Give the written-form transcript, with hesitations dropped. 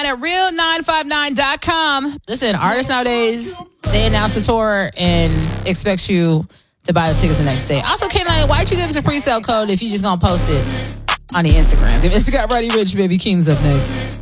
At real959.com. Listen, artists nowadays, they announce a tour and expect you to buy the tickets the next day. Also, Kayla, why'd you give us a pre-sale code if you just gonna post it on the Instagram? If Instagram Roddy Ricch, baby, King's up next.